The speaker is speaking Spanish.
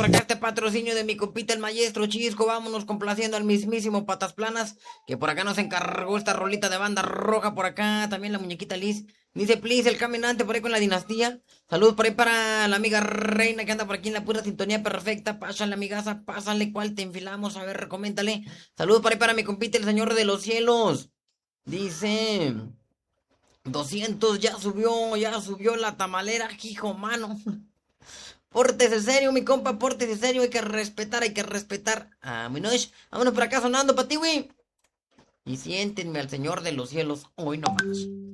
por acá este patrocinio de mi compita el maestro Chisco. Vámonos complaciendo al mismísimo Patas Planas, que por acá nos encargó esta rolita de banda roja por acá. También la muñequita Liz. Dice, please, el caminante por ahí con la dinastía. Saludos por ahí para la amiga Reina que anda por aquí en la pura sintonía perfecta. Pásale, amigaza, pásale, ¿cuál te enfilamos? A ver, coméntale. Saludos por ahí para mi compita el señor de los cielos. Dice... 200 ya subió la tamalera, hijo mano. Pórtese serio, mi compa, pórtese serio, hay que respetar, hay que respetar. Vámonos, vámonos por acá sonando para ti, güey. Y siéntenme al Señor de los cielos, hoy nomás.